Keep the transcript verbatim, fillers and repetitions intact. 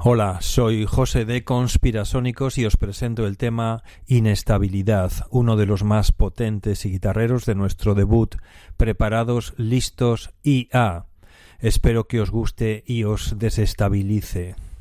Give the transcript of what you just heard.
Hola, soy José de Conspirasónicos y os presento el tema Inestabilidad, uno de los más potentes y guitarreros de nuestro debut. Preparados, listos y a. Espero que os guste y os desestabilice.